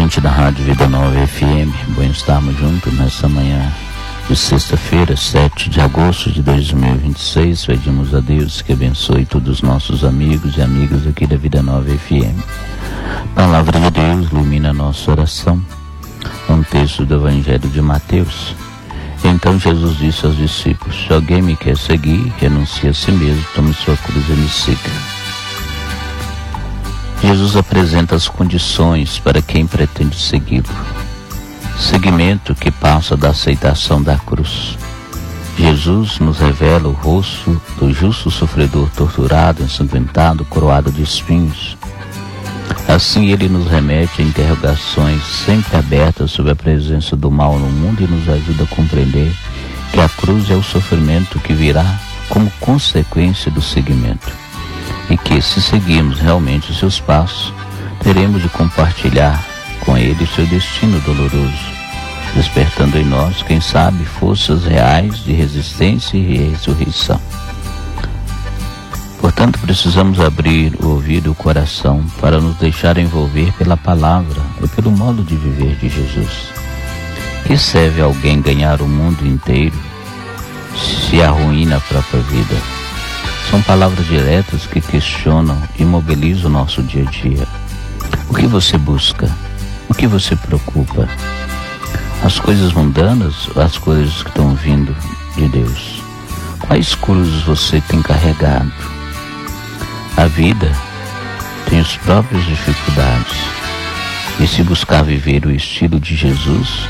ouvinte da Rádio Vida Nova FM, bom estarmos juntos nessa manhã de sexta-feira, 7 de agosto de 2026. Pedimos a Deus que abençoe todos os nossos amigos e amigas aqui da Vida Nova FM. A palavra de Deus ilumina a nossa oração. Um texto do Evangelho de Mateus. Então Jesus disse aos discípulos: se alguém me quer seguir, renuncie a si mesmo, tome sua cruz e me siga. Jesus apresenta as condições para quem pretende segui-lo. Seguimento que passa da aceitação da cruz. Jesus nos revela o rosto do justo sofredor torturado, ensanguentado, coroado de espinhos. Assim ele nos remete a interrogações sempre abertas sobre a presença do mal no mundo e nos ajuda a compreender que a cruz é o sofrimento que virá como consequência do seguimento. E que, se seguirmos realmente os seus passos, teremos de compartilhar com ele o seu destino doloroso, despertando em nós, quem sabe, forças reais de resistência e ressurreição. Portanto, precisamos abrir o ouvido e o coração para nos deixar envolver pela palavra e pelo modo de viver de Jesus. Que serve a alguém ganhar o mundo inteiro se arruína a própria vida? São palavras diretas que questionam e mobilizam o nosso dia a dia. O que você busca? O que você preocupa? As coisas mundanas ou as coisas que estão vindo de Deus? Quais cruzes você tem carregado? A vida tem as próprias dificuldades. E se buscar viver o estilo de Jesus,